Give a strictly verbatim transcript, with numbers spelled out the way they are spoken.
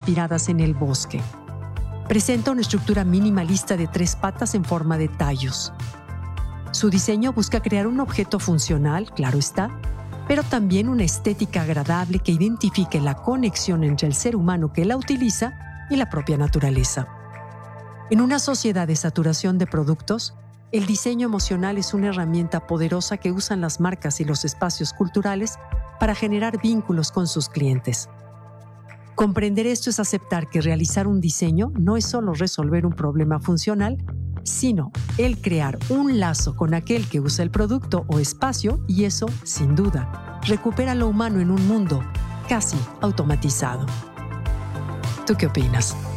inspiradas en el bosque. Presenta una estructura minimalista de tres patas en forma de tallos. Su diseño busca crear un objeto funcional, claro está, pero también una estética agradable que identifique la conexión entre el ser humano que la utiliza y la propia naturaleza. En una sociedad de saturación de productos, el diseño emocional es una herramienta poderosa que usan las marcas y los espacios culturales para generar vínculos con sus clientes. Comprender esto es aceptar que realizar un diseño no es solo resolver un problema funcional, sino el crear un lazo con aquel que usa el producto o espacio, y eso, sin duda, recupera lo humano en un mundo casi automatizado. ¿Tú qué opinas?